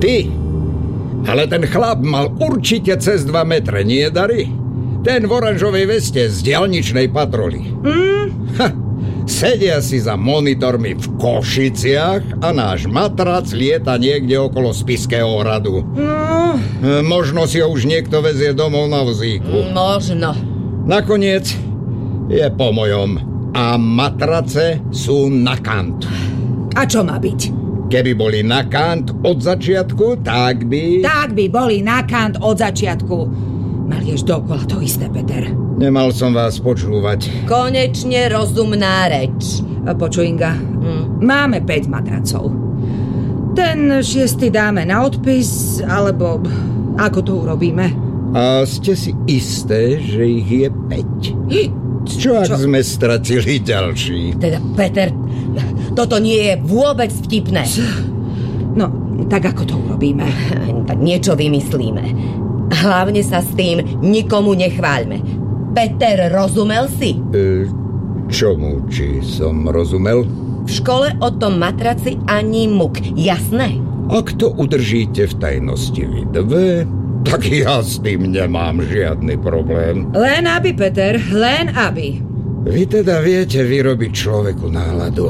Ty. Ale ten chlap mal určite cez 2 metre, nie, Dary? Ten v oranžovej veste z diaľničnej patroly. Sedia si za monitormi v Košiciach a náš matrac lieta niekde okolo Spišského hradu. Možno si ho už niekto vezie domov na vozíku. Možno. Nakoniec je po mojom. A matrace sú na kant. A čo má byť? Keby boli na kant od začiatku, tak by... Tak by boli na kant od začiatku. Mali ješ dokola to isté, Peter. Nemal som vás počúvať. Konečne rozumná reč. Počuj, Inga, máme 5 matracov. Ten 6. dáme na odpis, alebo ako to urobíme? A ste si isté, že ich je 5? Čo ak sme stratili ďalší? Teda, Peter, toto nie je vôbec vtipné. No, tak ako to urobíme? Tak niečo vymyslíme. Hlavne sa s tým nikomu nechváľme. Peter, rozumel si? Čomu, či som rozumel? V škole o tom matraci ani muk, jasné? Ak to udržíte v tajnosti vy dve, tak ja s tým nemám žiadny problém. Len aby, Peter, len aby. Vy teda viete vyrobiť človeku náladu.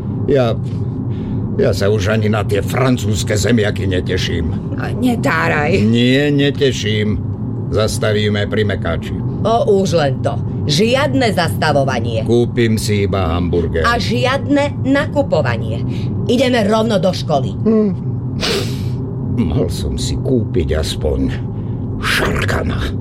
Ja sa už ani na tie francúzske zemiaky neteším. Netáraj. Nie, neteším. Zastavíme pri Mekáči. Už len to. Žiadne zastavovanie. Kúpim si iba hamburger. A žiadne nakupovanie. Ideme rovno do školy. Mal som si kúpiť aspoň šarkana.